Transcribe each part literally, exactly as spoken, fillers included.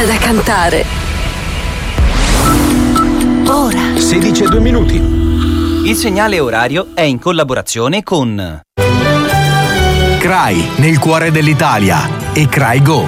c'è da cantare. Ora. sedici e due minuti. Il segnale orario è in collaborazione con C R A I, nel cuore dell'Italia, e C R A I Go.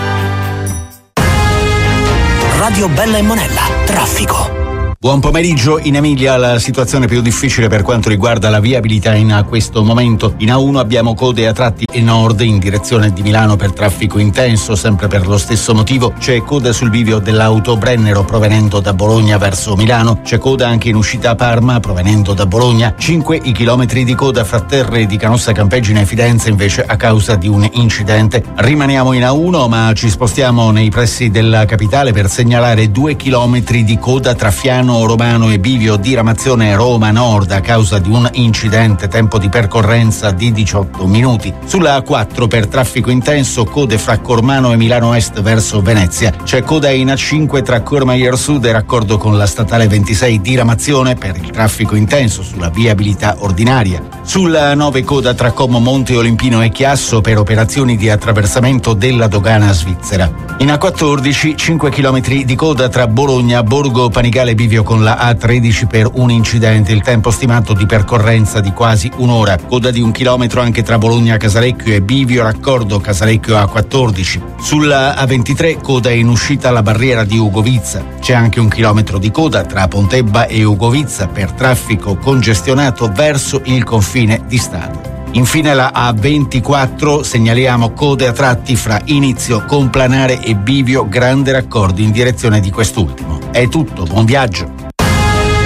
Radio Bella e Monella, traffico. Buon pomeriggio. In Emilia la situazione più difficile per quanto riguarda la viabilità in questo momento. In A uno abbiamo code a tratti e nord in direzione di Milano per traffico intenso. Sempre per lo stesso motivo c'è coda sul bivio dell'auto Brennero provenendo da Bologna verso Milano. C'è coda anche in uscita a Parma provenendo da Bologna. cinque i chilometri di coda fra Terre di Canossa Campeggine e Fidenza invece a causa di un incidente. Rimaniamo in A uno ma ci spostiamo nei pressi della capitale per segnalare due chilometri di coda tra Fiano Romano e bivio diramazione Roma Nord a causa di un incidente, tempo di percorrenza di diciotto minuti. Sulla A quattro per traffico intenso code fra Cormano e Milano Est verso Venezia. C'è coda in A cinque tra Courmayeur Sud e raccordo con la statale ventisei diramazione per il traffico intenso sulla viabilità ordinaria. Sulla A nove coda tra Como Monte Olimpino e Chiasso per operazioni di attraversamento della dogana svizzera. In A quattordici cinque chilometri di coda tra Bologna, Borgo Panigale bivio con la A tredici per un incidente, il tempo stimato di percorrenza di quasi un'ora. Coda di un chilometro anche tra Bologna Casalecchio e bivio raccordo Casalecchio A quattordici. Sulla A ventitré coda in uscita alla barriera di Ugovizza. C'è anche un chilometro di coda tra Pontebba e Ugovizza per traffico congestionato verso il confine di Stato. Infine la A ventiquattro segnaliamo code a tratti fra Inizio, Complanare e bivio grande raccordo in direzione di quest'ultimo. È tutto, buon viaggio.